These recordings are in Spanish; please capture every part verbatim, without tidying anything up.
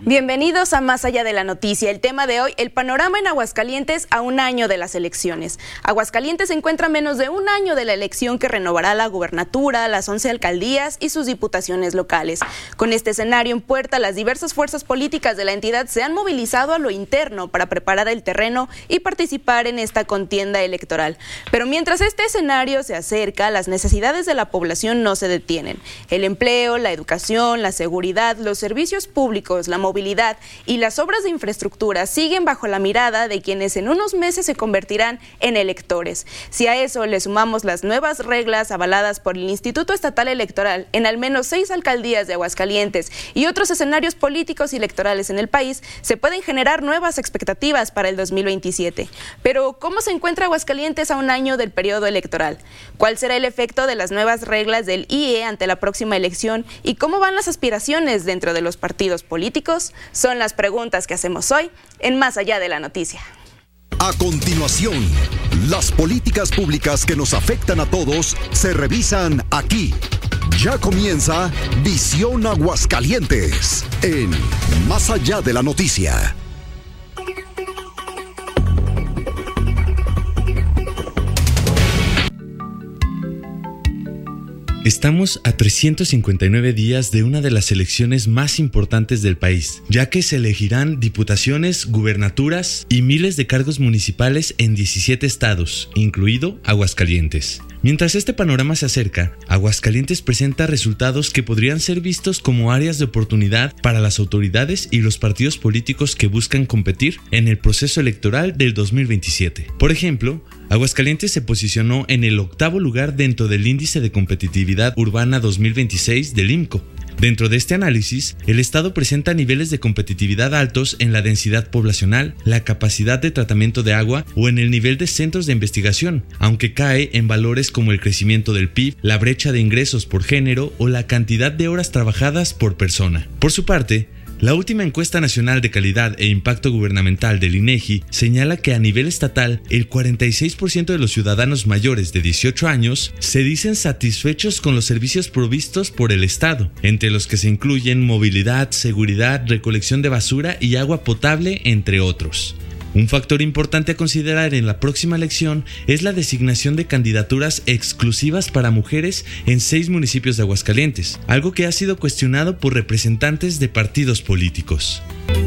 Bienvenidos a Más Allá de la Noticia. El tema de hoy, el panorama en Aguascalientes a un año de las elecciones. Aguascalientes se encuentra a menos de un año de la elección que renovará la gubernatura, las once alcaldías y sus diputaciones locales. Con este escenario en puerta, las diversas fuerzas políticas de la entidad se han movilizado a lo interno para preparar el terreno y participar en esta contienda electoral. Pero mientras este escenario se acerca, las necesidades de la población no se detienen. El empleo, la educación, la seguridad, los servicios públicos, la movilidad y las obras de infraestructura siguen bajo la mirada de quienes en unos meses se convertirán en electores. Si a eso le sumamos las nuevas reglas avaladas por el Instituto Estatal Electoral en al menos seis alcaldías de Aguascalientes y otros escenarios políticos y electorales en el país, se pueden generar nuevas expectativas para el dos mil veintisiete. Pero, ¿cómo se encuentra Aguascalientes a un año del periodo electoral? ¿Cuál será el efecto de las nuevas reglas del I E ante la próxima elección? ¿Y cómo van las aspiraciones dentro de los partidos políticos? Son las preguntas que hacemos hoy en Más Allá de la Noticia. A continuación, las políticas públicas que nos afectan a todos se revisan aquí. Ya comienza Visión Aguascalientes en Más Allá de la Noticia. Estamos a trescientos cincuenta y nueve días de una de las elecciones más importantes del país, ya que se elegirán diputaciones, gubernaturas y miles de cargos municipales en diecisiete estados, incluido Aguascalientes. Mientras este panorama se acerca, Aguascalientes presenta resultados que podrían ser vistos como áreas de oportunidad para las autoridades y los partidos políticos que buscan competir en el proceso electoral del dos mil veintisiete. Por ejemplo, Aguascalientes se posicionó en el octavo lugar dentro del Índice de Competitividad Urbana dos mil veintiséis del I M C O. Dentro de este análisis, el estado presenta niveles de competitividad altos en la densidad poblacional, la capacidad de tratamiento de agua o en el nivel de centros de investigación, aunque cae en valores como el crecimiento del P I B, la brecha de ingresos por género o la cantidad de horas trabajadas por persona. Por su parte, la última encuesta nacional de calidad e impacto gubernamental del INEGI señala que a nivel estatal, el cuarenta y seis por ciento de los ciudadanos mayores de dieciocho años se dicen satisfechos con los servicios provistos por el Estado, entre los que se incluyen movilidad, seguridad, recolección de basura y agua potable, entre otros. Un factor importante a considerar en la próxima elección es la designación de candidaturas exclusivas para mujeres en seis municipios de Aguascalientes, algo que ha sido cuestionado por representantes de partidos políticos.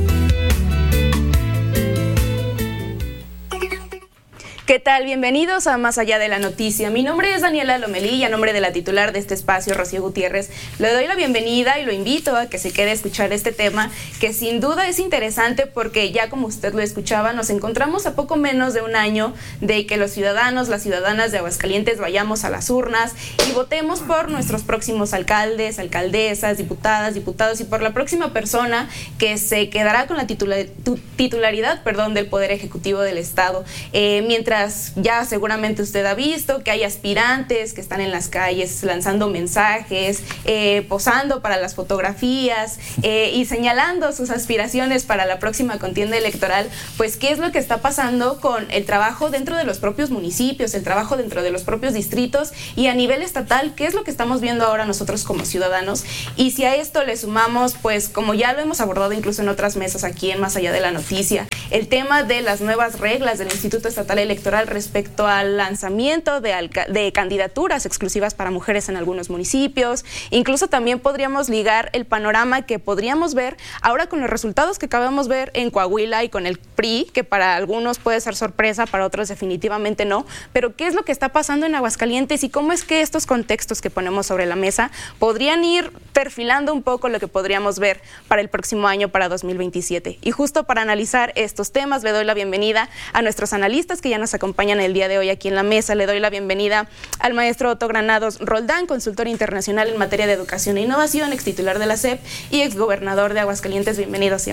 ¿Qué tal? Bienvenidos a Más Allá de la Noticia. Mi nombre es Daniela Lomelí y a nombre de la titular de este espacio, Rocío Gutiérrez, le doy la bienvenida y lo invito a que se quede a escuchar este tema que sin duda es interesante porque ya como usted lo escuchaba, nos encontramos a poco menos de un año de que los ciudadanos, las ciudadanas de Aguascalientes vayamos a las urnas y votemos por nuestros próximos alcaldes, alcaldesas, diputadas, diputados y por la próxima persona que se quedará con la titular, titularidad perdón, del Poder Ejecutivo del Estado. Eh, mientras ya seguramente usted ha visto que hay aspirantes que están en las calles lanzando mensajes, eh, posando para las fotografías eh, y señalando sus aspiraciones para la próxima contienda electoral. Pues, ¿qué es lo que está pasando con el trabajo dentro de los propios municipios, el trabajo dentro de los propios distritos y a nivel estatal? ¿Qué es lo que estamos viendo ahora nosotros como ciudadanos? Y si a esto le sumamos, pues como ya lo hemos abordado incluso en otras mesas aquí en Más Allá de la Noticia, el tema de las nuevas reglas del Instituto Estatal Electoral respecto al lanzamiento de, de candidaturas exclusivas para mujeres en algunos municipios. Incluso también podríamos ligar el panorama que podríamos ver ahora con los resultados que acabamos de ver en Coahuila y con el P R I, que para algunos puede ser sorpresa, para otros definitivamente no. Pero ¿qué es lo que está pasando en Aguascalientes y cómo es que estos contextos que ponemos sobre la mesa podrían ir perfilando un poco lo que podríamos ver para el próximo año, para dos mil veintisiete? Y justo para analizar estos temas le doy la bienvenida a nuestros analistas que ya nos acompañan el día de hoy aquí en la mesa. Le doy la bienvenida al maestro Otto Granados Roldán, consultor internacional en materia de educación e innovación, ex titular de la S E P y ex gobernador de Aguascalientes. Bienvenido siempre.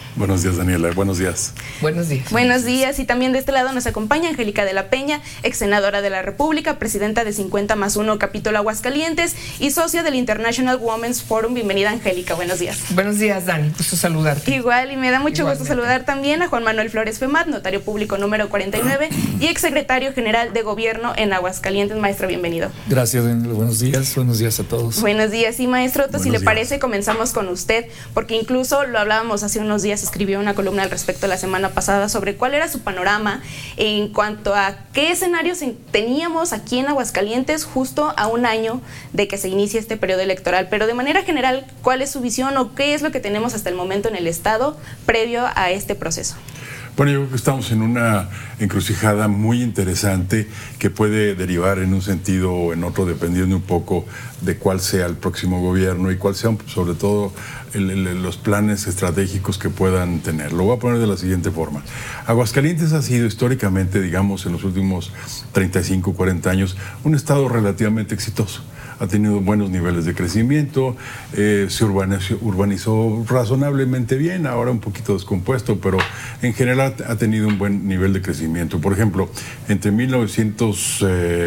Buenos días, Daniela. Buenos días. Buenos días. Buenos días. Y también de este lado nos acompaña Angélica de la Peña, ex senadora de la República, presidenta de cincuenta más uno Capítulo Aguascalientes y socia del International Women's Forum. Bienvenida, Angélica. Buenos días. Buenos días, Dani. Gusto saludarte. Igual, y me da mucho Igualmente. gusto saludar también a Juan Manuel Flores Femat, notario público número cuarenta y nueve y exsecretario general de Gobierno en Aguascalientes. Maestro, bienvenido. Gracias, Daniela. Buenos días. Buenos días a todos. Buenos días. Y maestro, Buenos si le días. parece, comenzamos con usted, porque incluso lo hablábamos hace unos días, escribió una columna al respecto la semana pasada sobre cuál era su panorama en cuanto a qué escenarios teníamos aquí en Aguascalientes justo a un año de que se inicie este periodo electoral, pero de manera general, ¿cuál es su visión o qué es lo que tenemos hasta el momento en el Estado previo a este proceso? Bueno, yo creo que estamos en una encrucijada muy interesante que puede derivar en un sentido o en otro dependiendo un poco de cuál sea el próximo gobierno y cuál sean sobre todo el, el, los planes estratégicos que puedan tener. Lo voy a poner de la siguiente forma. Aguascalientes ha sido históricamente, digamos, en los últimos treinta y cinco, cuarenta años, un estado relativamente exitoso. Ha tenido buenos niveles de crecimiento, eh, se urbanizó, urbanizó razonablemente bien, ahora un poquito descompuesto, pero en general ha tenido un buen nivel de crecimiento. Por ejemplo, entre mil novecientos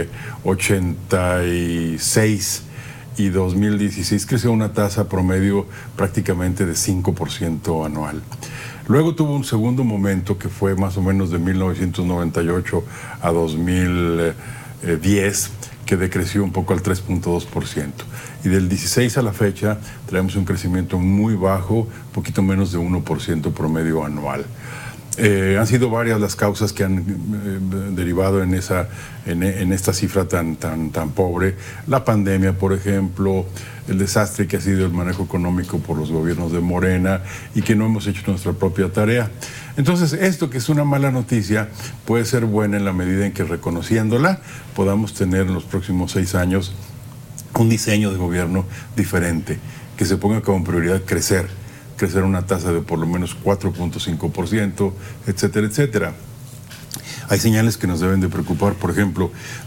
ochenta y seis y dos mil dieciséis creció una tasa promedio prácticamente de cinco por ciento anual. Luego tuvo un segundo momento que fue más o menos de mil novecientos noventa y ocho a dos mil diez, que decreció un poco al tres punto dos por ciento. Y del dieciséis a la fecha traemos un crecimiento muy bajo, poquito menos de uno por ciento promedio anual. Eh, han sido varias las causas que han eh, derivado en, esa, en, en esta cifra tan, tan, tan pobre. La pandemia, por ejemplo, el desastre que ha sido el manejo económico por los gobiernos de Morena y que no hemos hecho nuestra propia tarea. Entonces, esto que es una mala noticia puede ser buena en la medida en que reconociéndola podamos tener en los próximos seis años un diseño de gobierno diferente, que se ponga como prioridad crecer, crecer una tasa de por lo menos cuatro punto cinco por ciento, etcétera, etcétera. Hay señales que nos deben de preocupar, por ejemplo,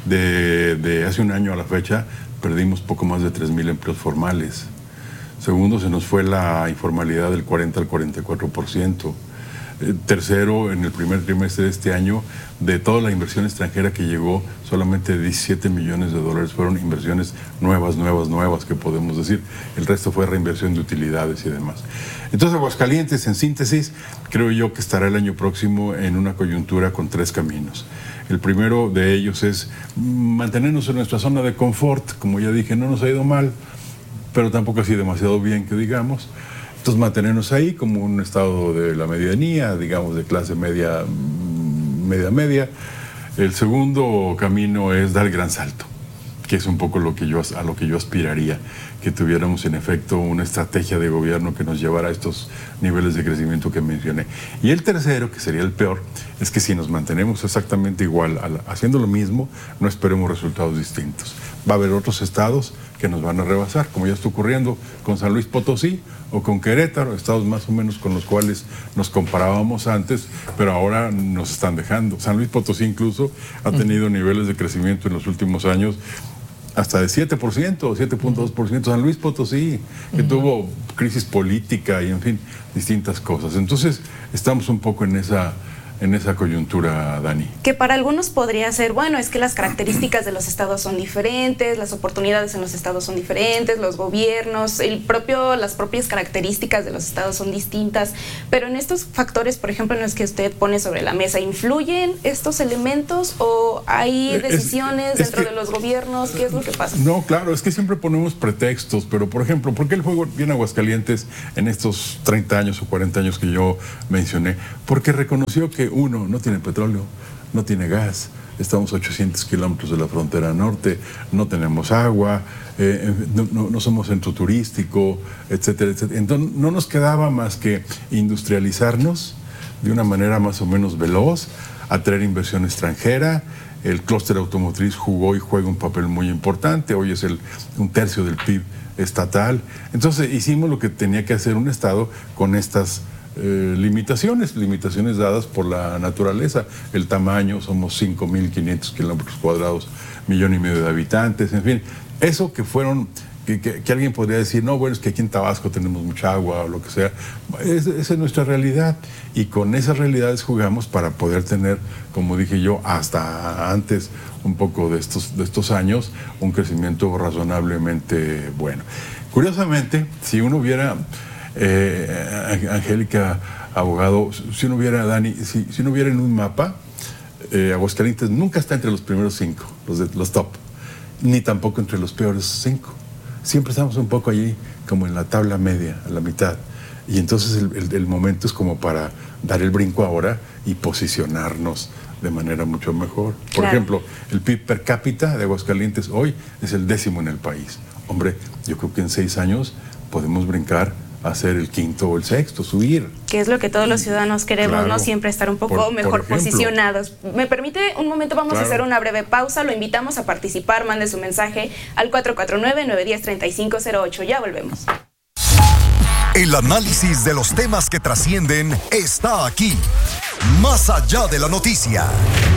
de, de hace un año a la fecha perdimos poco más de tres mil empleos formales. Segundo, se nos fue la informalidad del cuarenta al cuarenta y cuatro por ciento. Tercero, en el primer trimestre de este año, de toda la inversión extranjera que llegó, solamente diecisiete millones de dólares fueron inversiones nuevas, nuevas, nuevas, que podemos decir. El resto fue reinversión de utilidades y demás. Entonces, Aguascalientes, en síntesis, creo yo que estará el año próximo en una coyuntura con tres caminos. El primero de ellos es mantenernos en nuestra zona de confort. Como ya dije, no nos ha ido mal, pero tampoco así demasiado bien, que digamos. Entonces, mantenernos ahí como un estado de la medianía, digamos, de clase media, media, media. El segundo camino es dar el gran salto, que es un poco lo que yo, a lo que yo aspiraría, que tuviéramos en efecto una estrategia de gobierno que nos llevara a estos niveles de crecimiento que mencioné. Y el tercero, que sería el peor, es que si nos mantenemos exactamente igual, haciendo lo mismo, no esperemos resultados distintos. Va a haber otros estados que nos van a rebasar, como ya está ocurriendo con San Luis Potosí o con Querétaro, estados más o menos con los cuales nos comparábamos antes, pero ahora nos están dejando. San Luis Potosí incluso ha tenido niveles de crecimiento en los últimos años hasta de siete por ciento, siete punto dos por ciento. San Luis Potosí, que uh-huh. tuvo crisis política y, en fin, distintas cosas. Entonces, estamos un poco en esa... en esa coyuntura, Dani. Que para algunos podría ser, bueno, es que las características de los estados son diferentes, las oportunidades en los estados son diferentes, los gobiernos, el propio, las propias características de los estados son distintas, pero en estos factores, por ejemplo, en los que usted pone sobre la mesa, ¿influyen estos elementos o hay decisiones es, es dentro que, de los gobiernos? ¿Qué es lo que pasa? No, claro, es que siempre ponemos pretextos, pero por ejemplo, ¿por qué el juego viene a Aguascalientes en estos treinta años o cuarenta años que yo mencioné? Porque reconoció que uno, no tiene petróleo, no tiene gas, estamos a ochocientos kilómetros de la frontera norte, no tenemos agua, eh, no, no, no somos centro turístico, etcétera, etcétera. Entonces no nos quedaba más que industrializarnos de una manera más o menos veloz, atraer inversión extranjera. El clúster automotriz jugó y juega un papel muy importante, hoy es el, un tercio del P I B estatal. Entonces hicimos lo que tenía que hacer un estado con estas Eh, limitaciones, limitaciones dadas por la naturaleza, el tamaño, somos cinco mil quinientos kilómetros cuadrados, millón y medio de habitantes, en fin, eso que fueron que, que, que alguien podría decir, no, bueno, es que aquí en Tabasco tenemos mucha agua o lo que sea. Es, esa es nuestra realidad y con esas realidades jugamos para poder tener, como dije yo, hasta antes un poco de estos, de estos años, un crecimiento razonablemente bueno. Curiosamente, si uno viera, eh, Angélica, abogado, si uno viera, Dani, si, si uno viera en un mapa, eh, Aguascalientes nunca está entre los primeros cinco, los, de, los top, ni tampoco entre los peores cinco. Siempre estamos un poco allí, como en la tabla media, a la mitad. Y entonces el, el, el momento es como para dar el brinco ahora y posicionarnos de manera mucho mejor. Por claro. ejemplo, el P I B per cápita de Aguascalientes hoy es el décimo en el país. Hombre, yo creo que en seis años podemos brincar a ser el quinto o el sexto, subir. Que es lo que todos los ciudadanos queremos, claro. ¿no? Siempre estar un poco por, mejor por posicionados. ¿Me permite un momento? Vamos claro. a hacer una breve pausa. Lo invitamos a participar. Mande su mensaje al cuatro cuatro nueve, nueve uno cero, tres cinco cero ocho. Ya volvemos. El análisis de los temas que trascienden está aquí. Más allá de la noticia.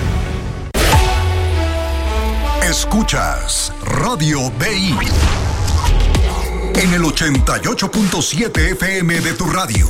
Escuchas Radio B I en el ochenta y ocho punto siete F M de tu radio.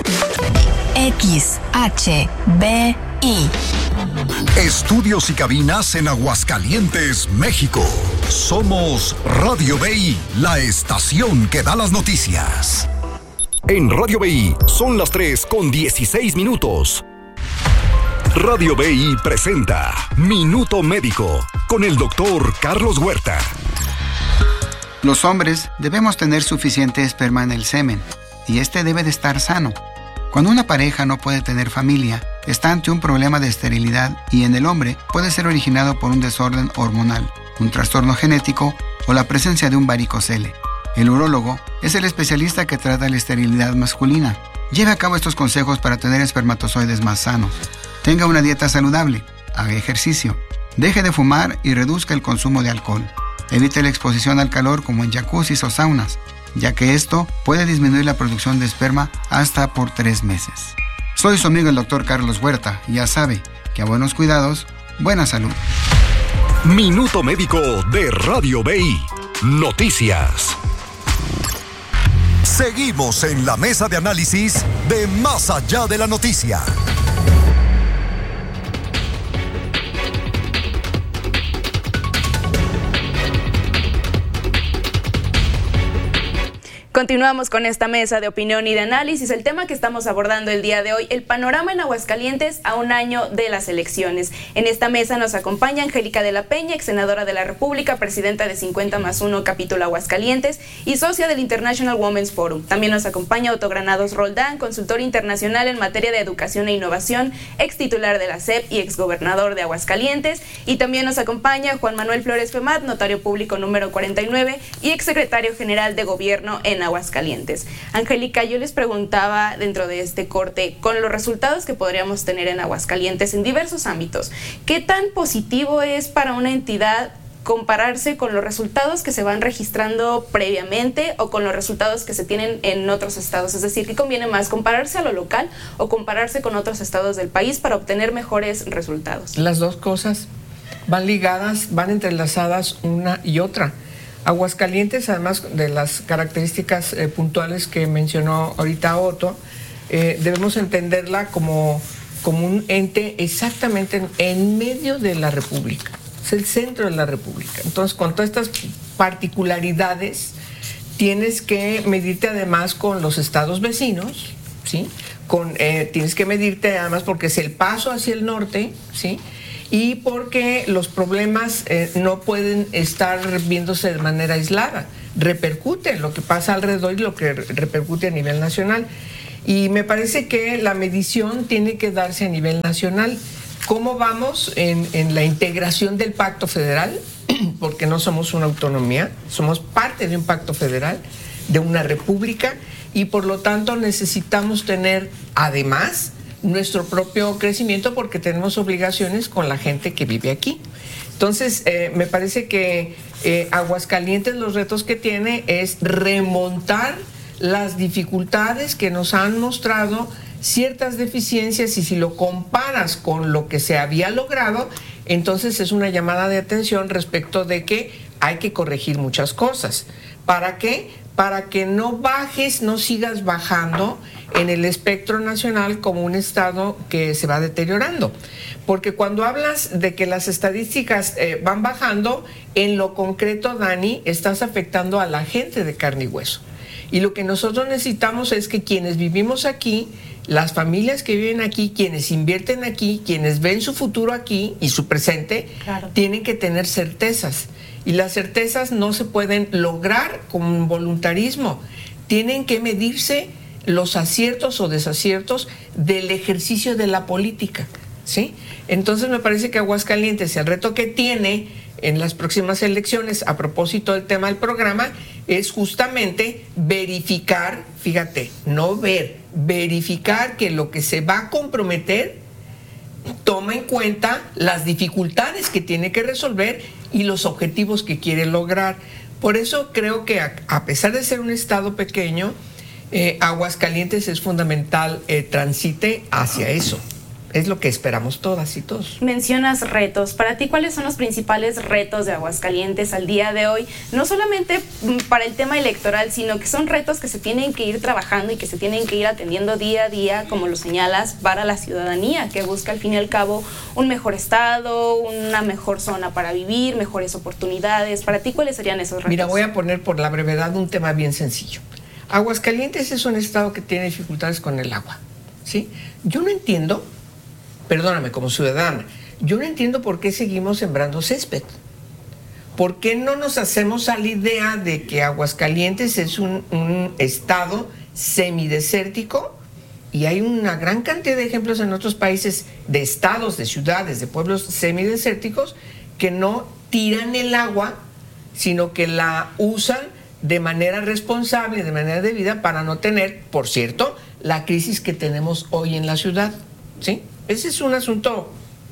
X H B I. Estudios y cabinas en Aguascalientes, México. Somos Radio B I, la estación que da las noticias. En Radio B I son las tres con dieciséis minutos. Radio B I presenta Minuto Médico con el doctor Carlos Huerta. Los hombres debemos tener suficiente esperma en el semen y este debe de estar sano. Cuando una pareja no puede tener familia, está ante un problema de esterilidad y en el hombre puede ser originado por un desorden hormonal, un trastorno genético o la presencia de un varicocele. El urólogo es el especialista que trata la esterilidad masculina. Lleve a cabo estos consejos para tener espermatozoides más sanos. Tenga una dieta saludable, haga ejercicio, deje de fumar y reduzca el consumo de alcohol. Evite la exposición al calor como en jacuzzis o saunas, ya que esto puede disminuir la producción de esperma hasta por tres meses. Soy su amigo el doctor Carlos Huerta y ya sabe que a buenos cuidados, buena salud. Minuto Médico de Radio B I. Noticias. Seguimos en la mesa de análisis de Más allá de la noticia. Continuamos con esta mesa de opinión y de análisis. El tema que estamos abordando el día de hoy, el panorama en Aguascalientes a un año de las elecciones. En esta mesa nos acompaña Angélica de la Peña, ex senadora de la República, presidenta de cincuenta más uno capítulo Aguascalientes y socia del International Women's Forum. También nos acompaña Otto Granados Roldán, consultor internacional en materia de educación e innovación, ex titular de la S E P y ex gobernador de Aguascalientes. Y también nos acompaña Juan Manuel Flores Femat, notario público número cuarenta y nueve y ex secretario general de gobierno en Aguascalientes. Angélica, yo les preguntaba dentro de este corte, con los resultados que podríamos tener en Aguascalientes en diversos ámbitos, ¿qué tan positivo es para una entidad compararse con los resultados que se van registrando previamente o con los resultados que se tienen en otros estados? Es decir, ¿qué conviene más, compararse a lo local o compararse con otros estados del país para obtener mejores resultados? Las dos cosas van ligadas, van entrelazadas una y otra. Aguascalientes, además de las características eh, puntuales que mencionó ahorita Otto, eh, debemos entenderla como, como un ente exactamente en, en medio de la República. Es el centro de la República. Entonces, con todas estas particularidades, tienes que medirte además con los estados vecinos, ¿sí? Con, eh, tienes que medirte además porque es el paso hacia el norte, ¿sí? Y porque los problemas eh, no pueden estar viéndose de manera aislada. Repercute lo que pasa alrededor y lo que repercute a nivel nacional. Y me parece que la medición tiene que darse a nivel nacional. ¿Cómo vamos en, en la integración del pacto federal? Porque no somos una autonomía, somos parte de un pacto federal, de una república, y por lo tanto necesitamos tener, además, nuestro propio crecimiento porque tenemos obligaciones con la gente que vive aquí. Entonces, eh, me parece que eh, Aguascalientes, los retos que tiene es remontar las dificultades que nos han mostrado ciertas deficiencias, y si lo comparas con lo que se había logrado, entonces es una llamada de atención respecto de que hay que corregir muchas cosas. ¿Para qué? Para que no bajes, no sigas bajando en el espectro nacional como un estado que se va deteriorando. Porque cuando hablas de que las estadísticas eh, van bajando, en lo concreto, Dani, estás afectando a la gente de carne y hueso. Y lo que nosotros necesitamos es que quienes vivimos aquí, las familias que viven aquí, quienes invierten aquí, quienes ven su futuro aquí y su presente, claro, tienen que tener certezas. Y las certezas no se pueden lograr con voluntarismo. Tienen que medirse los aciertos o desaciertos del ejercicio de la política, ¿sí? Entonces me parece que Aguascalientes, el reto que tiene en las próximas elecciones, a propósito del tema del programa, es justamente verificar, fíjate, no ver, verificar que lo que se va a comprometer toma en cuenta las dificultades que tiene que resolver y los objetivos que quiere lograr. Por eso creo que a, a pesar de ser un estado pequeño, eh, Aguascalientes es fundamental eh, transite hacia eso. Es lo que esperamos todas y todos. Mencionas retos. Para ti, ¿cuáles son los principales retos de Aguascalientes al día de hoy? No solamente para el tema electoral, sino que son retos que se tienen que ir trabajando y que se tienen que ir atendiendo día a día, como lo señalas, para la ciudadanía, que busca al fin y al cabo un mejor estado, una mejor zona para vivir, mejores oportunidades. Para ti, ¿cuáles serían esos retos? Mira, voy a poner por la brevedad un tema bien sencillo. Aguascalientes es un estado que tiene dificultades con el agua, ¿sí? Yo no entiendo... Perdóname, como ciudadana, yo no entiendo por qué seguimos sembrando césped. ¿Por qué no nos hacemos a la idea de que Aguascalientes es un, un estado semidesértico? Y hay una gran cantidad de ejemplos en otros países de estados, de ciudades, de pueblos semidesérticos que no tiran el agua, sino que la usan de manera responsable, de manera debida, para no tener, por cierto, la crisis que tenemos hoy en la ciudad, ¿sí? Ese es un asunto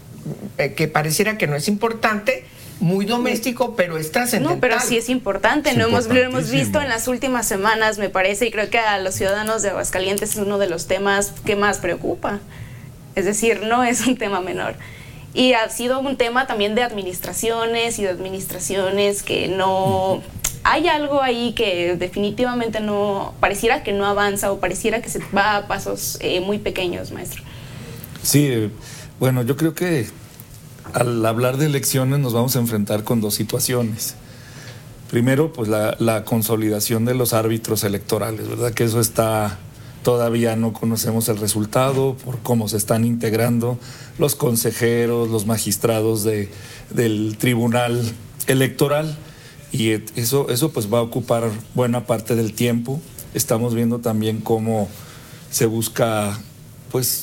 que pareciera que no es importante, muy doméstico, pero es trascendental. No, pero sí es importante, es no hemos, lo hemos visto en las últimas semanas, me parece, y creo que a los ciudadanos de Aguascalientes es uno de los temas que más preocupa. Es decir, no es un tema menor. Y ha sido un tema también de administraciones y de administraciones que no... Hay algo ahí que definitivamente no... Pareciera que no avanza o pareciera que se va a pasos eh, muy pequeños, maestro. Sí, bueno, yo creo que al hablar de elecciones nos vamos a enfrentar con dos situaciones. Primero, pues la, la consolidación de los árbitros electorales, ¿verdad? Que eso está, todavía no conocemos el resultado por cómo se están integrando los consejeros, los magistrados de, del tribunal electoral, y eso, eso pues va a ocupar buena parte del tiempo. Estamos viendo también cómo se busca, pues,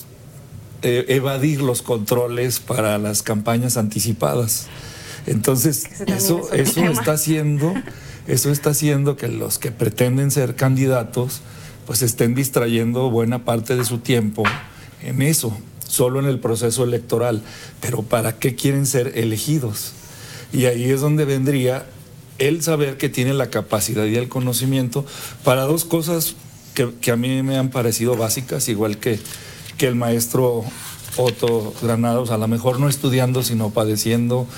evadir los controles para las campañas anticipadas. Entonces, eso, eso está haciendo, eso está haciendo que los que pretenden ser candidatos pues estén distrayendo buena parte de su tiempo en eso, solo en el proceso electoral. Pero ¿para qué quieren ser elegidos? Y ahí es donde vendría el saber que tiene la capacidad y el conocimiento para dos cosas que, que a mí me han parecido básicas, igual que que el maestro Otto Granados, a lo mejor no estudiando, sino padeciendo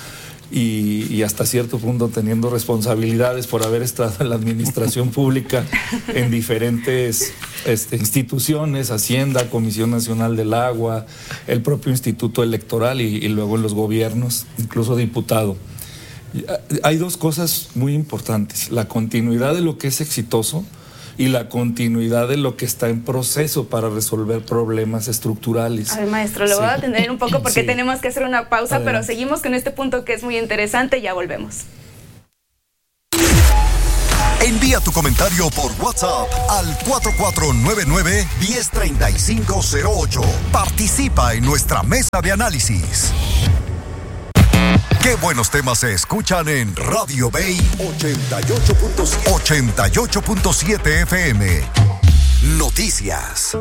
y, y hasta cierto punto teniendo responsabilidades por haber estado en la administración pública en diferentes este, instituciones, Hacienda, Comisión Nacional del Agua, el propio Instituto Electoral y, y luego en los gobiernos, incluso diputado. Hay dos cosas muy importantes: la continuidad de lo que es exitoso y la continuidad de lo que está en proceso para resolver problemas estructurales. A ver, maestro, lo sí. voy a atender un poco porque sí. tenemos que hacer una pausa, Adelante. Pero seguimos con este punto que es muy interesante, ya volvemos. Envía tu comentario por WhatsApp al cuatro cuatro nueve nueve, uno cero tres cinco cero ocho. Participa en nuestra mesa de análisis. Qué buenos temas se escuchan en Radio Bay ochenta y ocho punto siete F M. Noticias.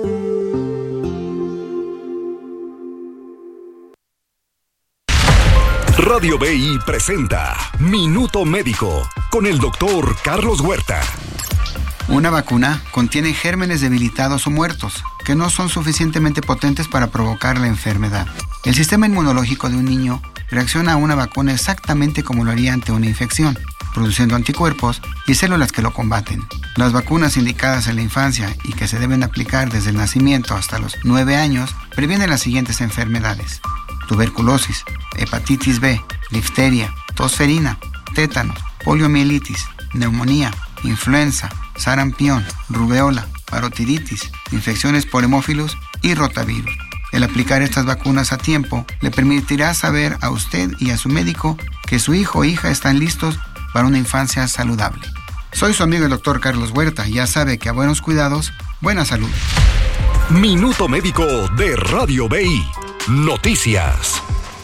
Radio Bay presenta Minuto Médico con el doctor Carlos Huerta. Una vacuna contiene gérmenes debilitados o muertos que no son suficientemente potentes para provocar la enfermedad. El sistema inmunológico de un niño reacciona a una vacuna exactamente como lo haría ante una infección, produciendo anticuerpos y células que lo combaten. Las vacunas indicadas en la infancia y que se deben aplicar desde el nacimiento hasta los nueve años previenen las siguientes enfermedades: tuberculosis, hepatitis B, difteria, tosferina, tétanos, poliomielitis, neumonía, influenza, sarampión, rubeola, parotiditis, infecciones por hemófilos y rotavirus. El aplicar estas vacunas a tiempo le permitirá saber a usted y a su médico que su hijo o hija están listos para una infancia saludable. Soy su amigo el doctor Carlos Huerta y ya sabe que a buenos cuidados, buena salud. Minuto Médico de Radio B I. Noticias.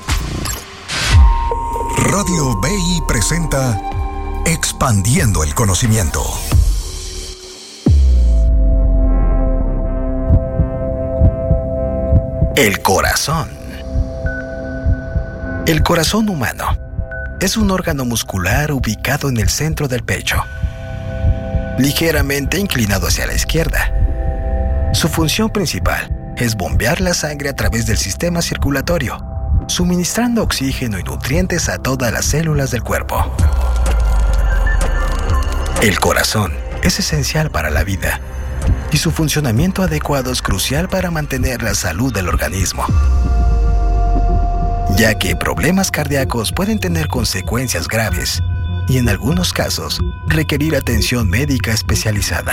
Radio B I presenta Expandiendo el Conocimiento. El corazón. El corazón humano es un órgano muscular ubicado en el centro del pecho, ligeramente inclinado hacia la izquierda. Su función principal es bombear la sangre a través del sistema circulatorio, suministrando oxígeno y nutrientes a todas las células del cuerpo. El corazón es esencial para la vida y su funcionamiento adecuado es crucial para mantener la salud del organismo, ya que problemas cardíacos pueden tener consecuencias graves y en algunos casos requerir atención médica especializada.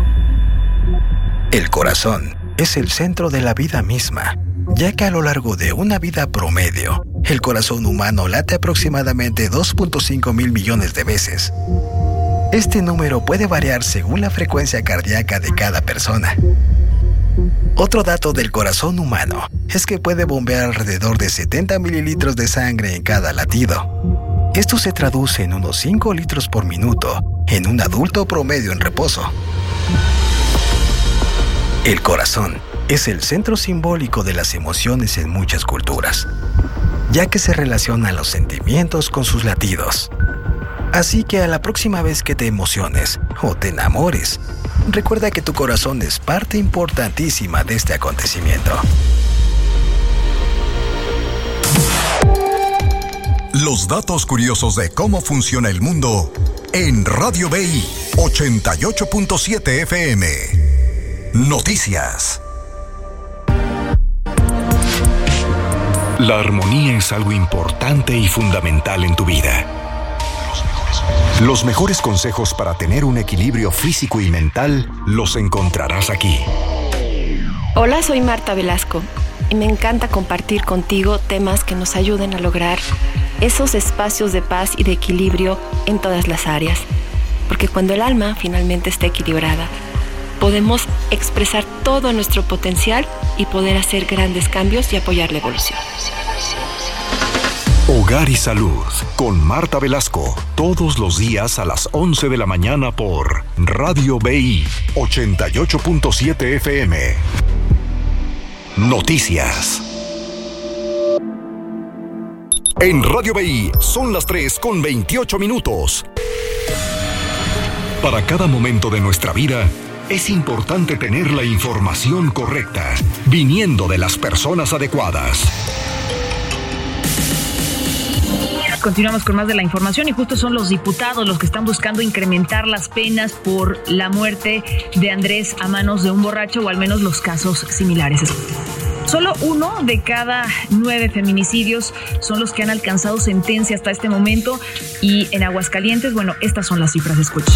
El corazón es el centro de la vida misma, ya que a lo largo de una vida promedio, el corazón humano late aproximadamente dos punto cinco mil millones de veces. Este número puede variar según la frecuencia cardíaca de cada persona. Otro dato del corazón humano es que puede bombear alrededor de setenta mililitros de sangre en cada latido. Esto se traduce en unos cinco litros por minuto en un adulto promedio en reposo. El corazón es el centro simbólico de las emociones en muchas culturas, ya que se relacionan los sentimientos con sus latidos. Así que a la próxima vez que te emociones o te enamores, recuerda que tu corazón es parte importantísima de este acontecimiento. Los datos curiosos de cómo funciona el mundo en Radio B I ochenta y ocho punto siete F M. Noticias. La armonía es algo importante y fundamental en tu vida. Los mejores consejos para tener un equilibrio físico y mental los encontrarás aquí. Hola, soy Marta Velasco y me encanta compartir contigo temas que nos ayuden a lograr esos espacios de paz y de equilibrio en todas las áreas. Porque cuando el alma finalmente está equilibrada, podemos expresar todo nuestro potencial y poder hacer grandes cambios y apoyar la evolución. Hogar y Salud, con Marta Velasco, todos los días a las once de la mañana por Radio B I ochenta y ocho punto siete F M. Noticias. En Radio B I son las tres con veintiocho minutos. Para cada momento de nuestra vida, es importante tener la información correcta, viniendo de las personas adecuadas. Continuamos con más de la información y justo son los diputados los que están buscando incrementar las penas por la muerte de Andrés a manos de un borracho o al menos los casos similares. Solo uno de cada nueve feminicidios son los que han alcanzado sentencia hasta este momento y en Aguascalientes, bueno, estas son las cifras, escuchen.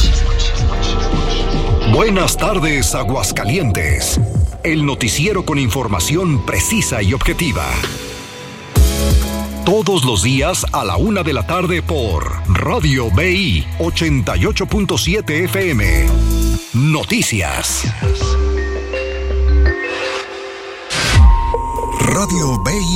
Buenas tardes, Aguascalientes. El noticiero con información precisa y objetiva. Todos los días a la una de la tarde por Radio B I ochenta y ocho punto siete F M. Noticias. Radio B I